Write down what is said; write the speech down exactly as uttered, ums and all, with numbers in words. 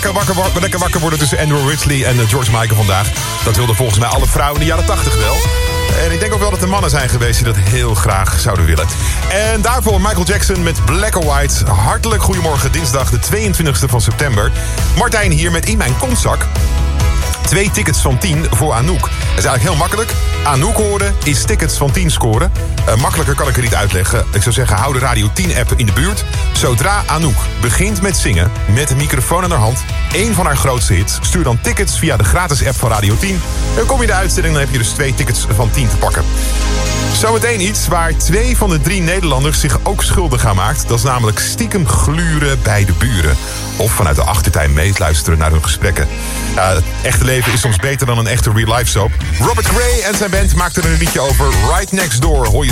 Lekker wakker, lekker wakker worden tussen Andrew Ridgeley en George Michael vandaag. Dat wilden volgens mij alle vrouwen in de jaren tachtig wel. En ik denk ook wel dat er mannen zijn geweest die dat heel graag zouden willen. En daarvoor Michael Jackson met Black or White. Hartelijk goedemorgen, dinsdag de tweeëntwintigste van september. Martijn hier met in mijn kontzak twee tickets van tien voor Anouk. Dat is eigenlijk heel makkelijk. Anouk horen is tickets van tien scoren. Uh, makkelijker kan ik het niet uitleggen. Ik zou zeggen, hou de Radio tien-app in de buurt. Zodra Anouk begint met zingen, met een microfoon in haar hand, één van haar grootste hits, stuur dan tickets via de gratis app van Radio tien. Dan kom je de uitzending, dan heb je dus twee tickets van tien te pakken. Zometeen iets waar twee van de drie Nederlanders zich ook schuldig gaan maakt. Dat is namelijk stiekem gluren bij de buren. Of vanuit de achtertuin meeluisteren naar hun gesprekken. Uh, het echte leven is soms beter dan een echte real-life soap. Robert Gray en zijn band maakten er een liedje over. Right Next Door hoor je